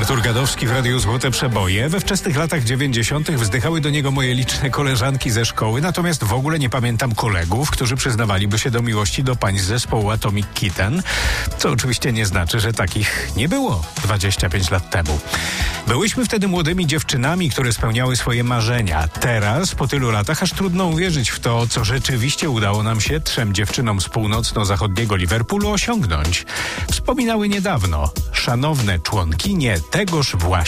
Artur Gadowski w Radiu Złote Przeboje. We wczesnych latach 90. wzdychały do niego moje liczne koleżanki ze szkoły, natomiast w ogóle nie pamiętam kolegów, którzy przyznawaliby się do miłości do pań z zespołu Atomic Kitten. Co oczywiście nie znaczy, że takich nie było 25 lat temu. Byłyśmy wtedy młodymi dziewczynami, które spełniały swoje marzenia. Teraz, po tylu latach, aż trudno uwierzyć w to, co rzeczywiście udało nam się 3 dziewczynom z północno-zachodniego Liverpoolu osiągnąć. Wspominały niedawno szanowne członkinie tegoż właśnie